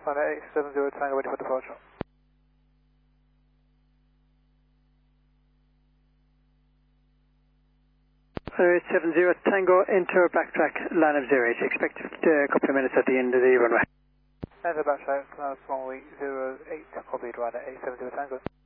Runway 870 Tango ready for departure. 70 Tango, enter backtrack, line of 08. Expect a couple of minutes at the end of the runway. Enter backtrack, runway 08, copied, runway 870 Tango.